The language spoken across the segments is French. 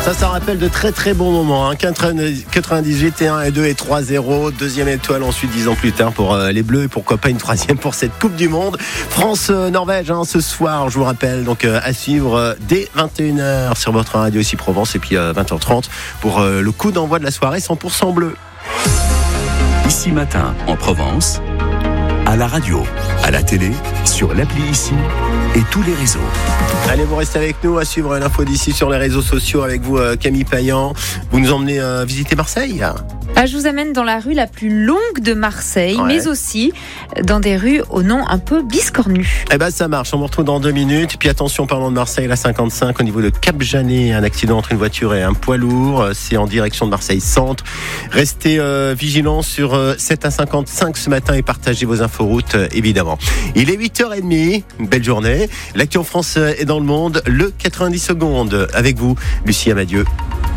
Ça rappelle de très très bons moments. 98 et 1 et 2 et 3-0. Deuxième étoile ensuite 10 ans plus tard pour les Bleus et pourquoi pas une troisième pour cette Coupe du Monde. France-Norvège ce soir, je vous rappelle, donc à suivre dès 21h sur votre radio ici Provence et puis 20h30 pour le coup d'envoi de la soirée 100% bleu. Ici Matin en Provence, à la radio, à la télé, sur l'appli Ici et tous les réseaux. Allez, vous restez avec nous à suivre l'info d'ici sur les réseaux sociaux avec vous Camille Payan. Vous nous emmenez visiter Marseille ? Je vous amène dans la rue la plus longue de Marseille, mais aussi dans des rues au nom un peu biscornu. Ça marche, on vous retrouve dans 2 minutes. Puis attention, parlant de Marseille, la 55, au niveau de Cap-Janet, un accident entre une voiture et un poids lourd. C'est en direction de Marseille Centre. Restez vigilants sur 7 à 55 ce matin et partagez vos inforoutes, évidemment. Il est 8h30, une belle journée. L'actu en France et dans le monde, le 90 secondes. Avec vous, Lucie Amadieu.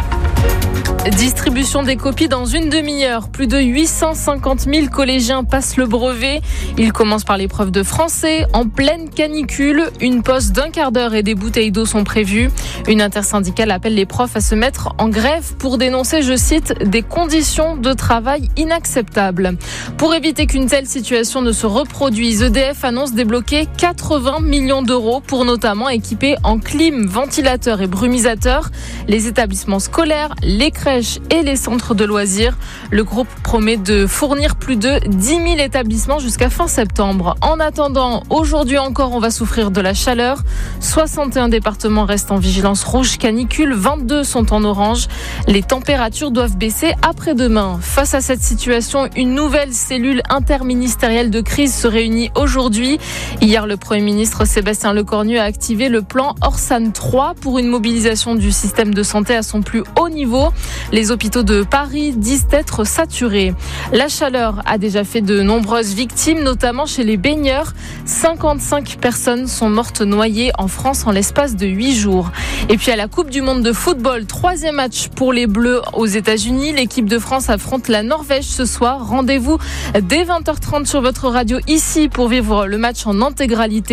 Distribution des copies dans une demi-heure. Plus de 850 000 collégiens passent le brevet. Ils commencent par l'épreuve de français. En pleine canicule, une pause d'1 quart d'heure et des bouteilles d'eau sont prévues. Une intersyndicale appelle les profs à se mettre en grève pour dénoncer, je cite, des conditions de travail inacceptables. Pour éviter qu'une telle situation ne se reproduise, EDF annonce débloquer 80 millions d'euros pour notamment équiper en clim, ventilateurs et brumisateurs les établissements scolaires, les crèches et les centres de loisirs. Le groupe promet de fournir plus de 10 000 établissements jusqu'à fin septembre. En attendant, aujourd'hui encore, on va souffrir de la chaleur. 61 départements restent en vigilance rouge canicule, 22 sont en orange. Les températures doivent baisser après-demain. Face à cette situation, une nouvelle cellule interministérielle de crise se réunit aujourd'hui. Hier, le Premier ministre Sébastien Lecornu a activé le plan Orsan 3 pour une mobilisation du système de santé à son plus haut niveau. Les hôpitaux de Paris disent être saturés. La chaleur a déjà fait de nombreuses victimes, notamment chez les baigneurs. 55 personnes sont mortes noyées en France en l'espace de 8 jours. Et puis à la Coupe du Monde de football, 3e match pour les Bleus aux États-Unis. L'équipe de France affronte la Norvège ce soir. Rendez-vous dès 20h30 sur votre radio ici pour vivre le match en intégralité.